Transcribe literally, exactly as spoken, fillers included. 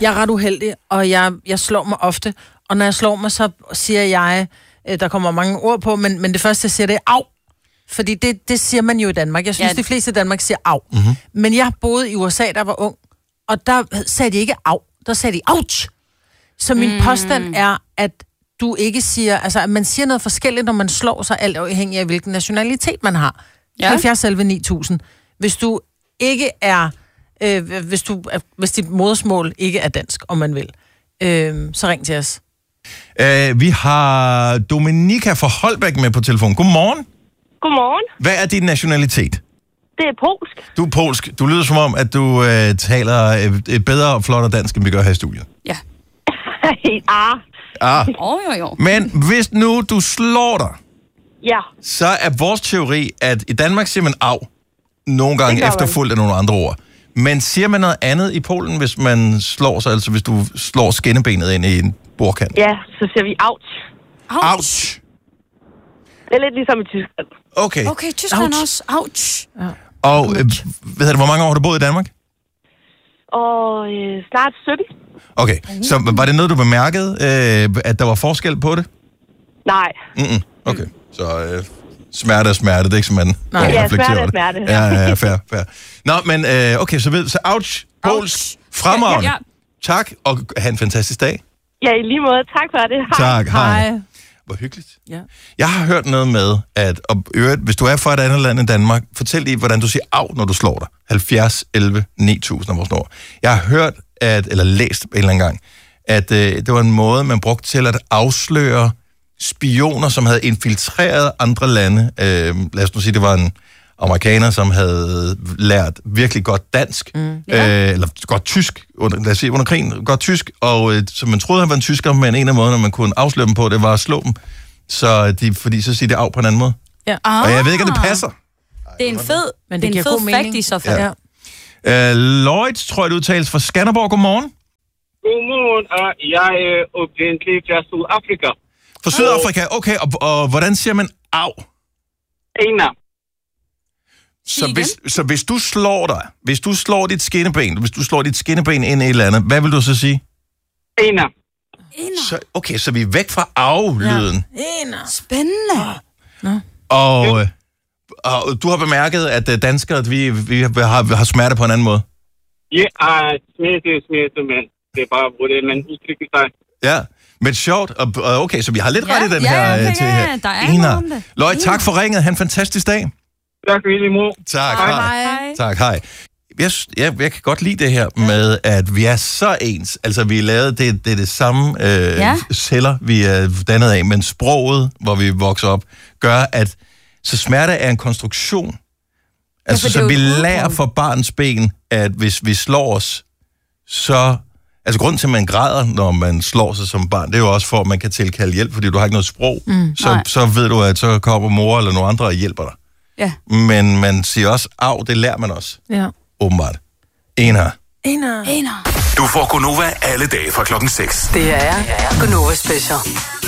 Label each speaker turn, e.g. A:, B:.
A: Jeg er ret uheldig, og jeg, jeg slår mig ofte. Og når jeg slår mig, så siger jeg, øh, der kommer mange ord på, men, men det første, jeg siger, det er au. Fordi det, det siger man jo i Danmark. Jeg synes, ja. de fleste i Danmark siger au. Mm-hmm. Men jeg boede i U S A, der var ung, og der sagde de ikke au. Der sagde de ouch. Så min mm. påstand er, at du ikke siger, altså at man siger noget forskelligt, når man slår sig, alt afhængig af hvilken nationalitet man har. Ja. halvfjerds elleve ni tusind. Hvis du ikke er, øh, hvis, du, hvis dit modersmål ikke er dansk, om man vil, øh, så ring til os.
B: Uh, vi har Dominika fra Holbæk med på telefon. Godmorgen.
C: Godmorgen.
B: Hvad er din nationalitet?
C: Det er polsk.
B: Du er polsk. Du lyder som om, at du uh, taler et bedre og flottere dansk, end vi gør her i studiet.
D: Ja.
C: ah.
B: Ah.
D: Oh, jo, jo.
B: Men hvis nu du slår dig,
C: ja.
B: så er vores teori, at i Danmark siger man au, nogle gange efterfulgt af nogle andre ord. Men siger man noget andet i Polen, hvis man slår sig, altså hvis du slår skinnebenet ind i en bordkant?
C: Ja, så siger vi ouch.
B: Ouch. ouch.
C: Det er lidt ligesom i Tyskland.
B: Okay.
D: Okay, Tyskland ouch. også. Ouch. Ja.
B: Og øh, ved du, hvor mange år har du boet i Danmark?
C: Og øh, snart sytten.
B: Okay, så var det noget, du bemærkede, øh, at der var forskel på det?
C: Nej.
B: Mm-mm. Okay, så øh, smerte er smerte, det er ikke som man
C: Nej. Ja, smerte er smerte.
B: Ja, ja, ja, fair, fair. Nå, men øh, okay, så ved så ouch, polsk, fremragende. Ja, ja. Tak, og have en fantastisk dag.
C: Ja, i lige måde. Tak for det.
B: Hej. Tak, hej. hej. Hvor hyggeligt. Ja. Jeg har hørt noget med, at og øvrigt, hvis du er fra et andet land end Danmark, fortæl lige, hvordan du siger au, når du slår dig. halvfjerds elleve ni tusind er vores nummer. Jeg har hørt, at, eller læst en eller anden gang, at øh, det var en måde, man brugte til at afsløre spioner, som havde infiltreret andre lande. Øh, lad os nu sige, det var en amerikaner, som havde lært virkelig godt dansk, mm. ja. øh, eller godt tysk, under, lad os sige, under krigen, godt tysk, og øh, så man troede, han var en tysker, men en af måderne, man kunne afsløre dem på, det var at slå dem, så de, fordi så siger det af på en anden måde. Ja. Ah. Og jeg ved ikke, om det passer.
D: Det er en fed, men det, det er en fed fact i så fald. Ja.
B: Ja. Uh, Lloyd, tror jeg, det udtales fra Skanderborg. Godmorgen.
E: Godmorgen, og jeg er oprindelig fra Sydafrika.
B: Fra Sydafrika, okay, og, og hvordan siger man af?
E: Ena.
B: Så hvis, så hvis du slår dig, hvis du slår dit skinneben, hvis du slår dit skinneben ind i et eller andet, hvad vil du så sige?
E: Ena.
B: Så, okay, så vi er væk fra af-lyden.
D: Ja. Ena. Spændende.
B: Nå. Og, ja. og du har bemærket, at danskere, vi, vi har, har smerte på en anden måde?
E: Ja, smerte, smerte, men det er bare, hvordan man udtrykker sig.
B: Ja, men sjovt. Og, og okay, så vi har lidt
D: ja,
B: ret i den
D: ja,
B: her.
D: Okay,
B: til
D: ja,
B: her.
D: Der er noget om det.
B: Løg, tak for ringet. Ha' en fantastisk dag.
E: Tak, Willy Mo.
B: Tak,
D: hej.
B: hej.
D: hej.
B: Tak, hej. Jeg, jeg, jeg kan godt lide det her med, at vi er så ens. Altså, vi er lavet, det, det er det samme øh, ja. celler, vi er dannet af, men sproget, hvor vi vokser op, gør, at så smerte er en konstruktion. Altså, ja, så vi lærer fra barns ben, at hvis vi slår os, så... Altså, grunden til, at man græder, når man slår sig som barn, det er jo også for, at man kan tilkalde hjælp, fordi du har ikke noget sprog. Mm, så, så ved du, at så kommer mor eller nogle andre og hjælper dig.
D: Ja.
B: Men man siger også, af, det lærer man også. Ja. Åbenbart. En her.
D: En her. En her.
F: Du får Gonova alle dage fra klokken seks.
G: Det er Gonova Special.